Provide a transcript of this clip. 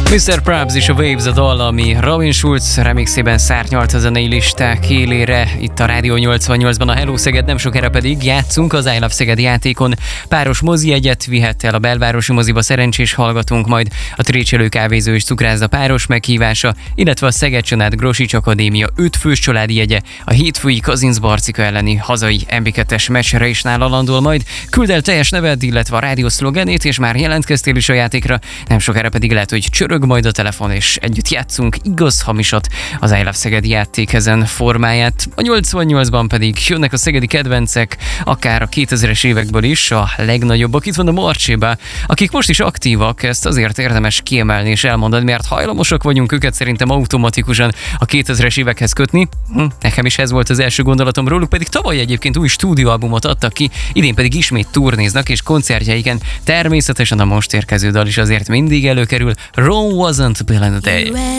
Mr. Probs és a Waves a dal, ami Robin Schulz remixében szárnyalt a zenei listák élére itt a Rádió 88-ban. A Hello Szeged, nem sokára pedig játszunk az I Love Szeged játékon. Páros mozijegyet vihet el a belvárosi moziba szerencsés hallgatunk, majd a Trécselő kávézó és cukrászda páros meghívása, illetve a Szeged Csanád Grosics Akadémia 5 fős családi jegye a hétfői Kazinc-Barcika elleni hazai MB2-es meccsre is nála landol majd. Küld el teljes neved, illetve a rádió szlogenét, és már jelentkeztél is a játékra. Nem sokára pedig lehet, hogy csörög majd a telefon, és együtt játszunk igaz-hamisat az I Love Szeged játék ezen formáját. A 88-ban pedig jönnek a szegedi kedvencek, akár a 2000-es évekből is, a legnagyobbak. Itt van a Marcséba, akik most is aktívak, ezt azért érdemes kiemelni és elmondani, mert hajlamosak vagyunk őket szerintem automatikusan a 2000-es évekhez kötni. Nekem is ez volt az első gondolatom róluk, pedig tavaly egyébként új stúdióalbumot adtak ki, idén pedig ismét turnéznak, és koncertjeiken természetesen a most érkező dal is azért mindig előkerül. Rome wasn't built in a day.